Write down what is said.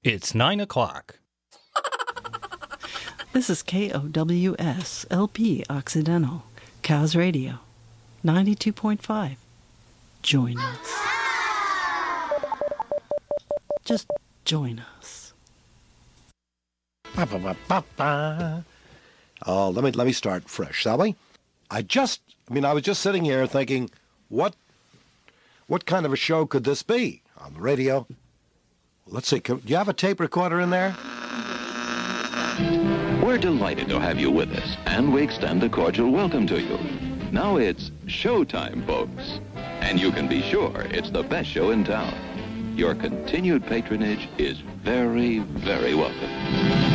It's 9 o'clock. This is KOWS LP Occidental, Cows Radio, 92.5. Join us. Just join us. Oh, let me start fresh, shall we? I was just sitting here thinking, what kind of a show could this be on the radio? Let's see, do you have a tape recorder in there? We're delighted to have you with us, and we extend a cordial welcome to you. Now it's showtime, folks, and you can be sure it's the best show in town. Your continued patronage is very, very welcome.